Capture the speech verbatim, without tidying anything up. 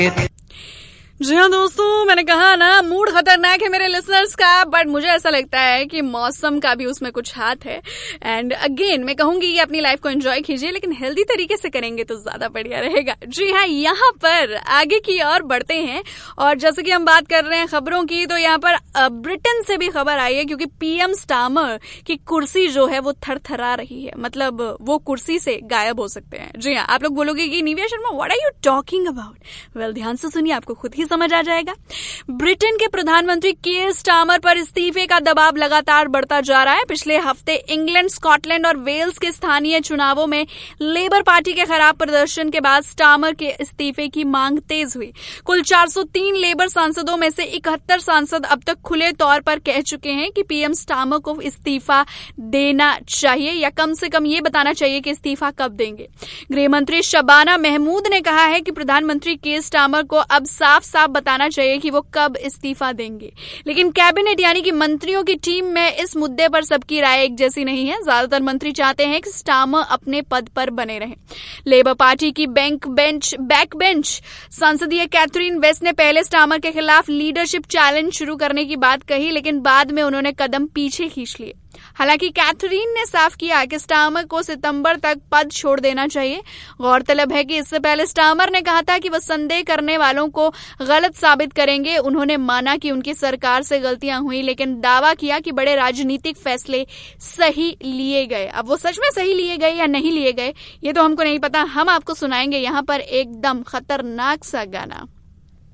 जी हाँ दोस्तों, मैंने कहा ना मूड खतरनाक है मेरे लिसनर्स का, बट मुझे ऐसा लगता है कि मौसम का भी उसमें कुछ हाथ है। एंड अगेन मैं कहूंगी कि अपनी लाइफ को एंजॉय कीजिए, लेकिन हेल्दी तरीके से करेंगे तो ज्यादा बढ़िया रहेगा। जी हाँ, यहाँ पर आगे की ओर बढ़ते हैं और जैसे कि हम बात कर रहे हैं खबरों की, तो यहाँ पर ब्रिटेन से भी खबर आई है, क्योंकि पीएम स्टार्मर की कुर्सी जो है वो थरथरा रही है, मतलब वो कुर्सी से गायब हो सकते हैं। जी हाँ, आप लोग बोलोगे कि Nivea Sharma what are you talking about? Well, ध्यान से सुनिए, आपको खुद ही समझ आ जाएगा। ब्रिटेन के प्रधानमंत्री कीयर स्टार्मर पर इस्तीफे का दबाव लगातार बढ़ता जा रहा है। पिछले हफ्ते इंग्लैंड, स्कॉटलैंड और वेल्स के स्थानीय चुनावों में लेबर पार्टी के खराब प्रदर्शन के बाद स्टार्मर के इस्तीफे की मांग तेज हुई। कुल चार सौ तीन लेबर सांसदों में से इकहत्तर सांसद अब तक खुले तौर पर कह चुके हैं कि पीएम स्टार्मर को इस्तीफा देना चाहिए, या कम से कम ये बताना चाहिए कि इस्तीफा कब देंगे। गृह मंत्री शबाना महमूद ने कहा है कि प्रधानमंत्री कीयर स्टार्मर को अब साफ साफ बताना चाहिए कि वो कब इस्तीफा देंगे। लेकिन कैबिनेट यानी कि मंत्रियों की टीम में इस मुद्दे पर सबकी राय एक जैसी नहीं है। ज्यादातर मंत्री चाहते हैं कि स्टार्मर अपने पद पर बने रहें। लेबर पार्टी की बैंक बेंच बैक बेंच संसदीय कैथरीन वेस्ट ने पहले स्टार्मर के खिलाफ लीडरशिप चैलेंज शुरू करने की बात कही, लेकिन बाद में उन्होंने कदम पीछे खींच लिए। हालांकि कैथरीन ने साफ किया कि स्टार्मर को सितंबर तक पद छोड़ देना चाहिए। गौरतलब है कि इससे पहले स्टार्मर ने कहा था कि वह संदेह करने वालों को गलत साबित करेंगे। उन्होंने माना कि उनकी सरकार से गलतियां हुई, लेकिन दावा किया कि बड़े राजनीतिक फैसले सही लिए गए। अब वो सच में सही लिए गए या नहीं लिए गए, ये तो हमको नहीं पता। हम आपको सुनाएंगे यहाँ पर एकदम खतरनाक सा गाना।